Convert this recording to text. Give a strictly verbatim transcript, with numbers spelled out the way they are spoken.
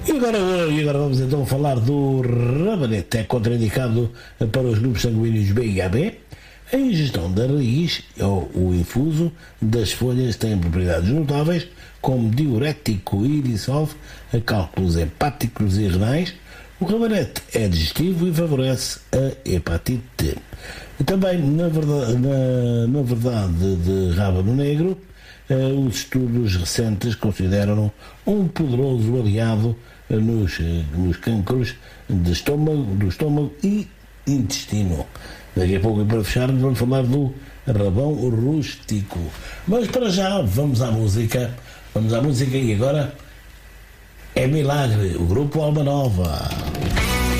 E agora, e agora vamos então falar do rabanete. É contraindicado para os grupos sanguíneos B e A B. A ingestão da raiz ou o infuso das folhas tem propriedades notáveis como diurético e dissolve cálculos hepáticos e renais. O rabanete é digestivo e favorece a hepatite. Também, na verdade, na, na verdade de rábano negro, eh, os estudos recentes consideram um poderoso aliado nos, nos cancros de estômago, do estômago e intestino. Daqui a pouco, para fecharmos, vamos falar do rabão rústico. Mas para já, vamos à música. Vamos à música e agora é Milagre, o grupo Alma Nova.